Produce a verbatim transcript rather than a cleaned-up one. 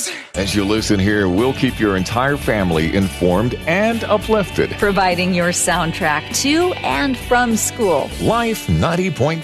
News. As you listen here, we'll keep your entire family informed and uplifted. Providing your soundtrack to and from school. Life ninety point